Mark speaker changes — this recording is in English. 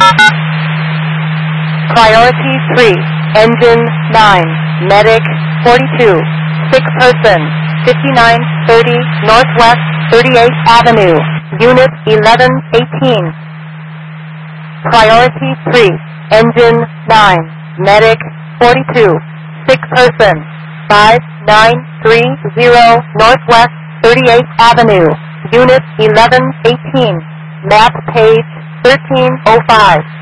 Speaker 1: Priority 3, Engine 9, Medic 42, sick person, 5930 Northwest 38th Avenue, Unit 1118. Priority 3, Engine 9, Medic 42, sick person, 5930 Northwest 38th Avenue, Unit 1118, map page 1305.